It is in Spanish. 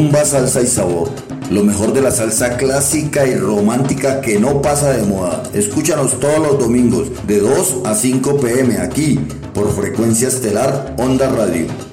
Rumba, salsa y sabor. Lo mejor de la salsa clásica y romántica que no pasa de moda. Escúchanos todos los domingos de 2 a 5 p.m. aquí por Frecuencia Estelar Onda Radio.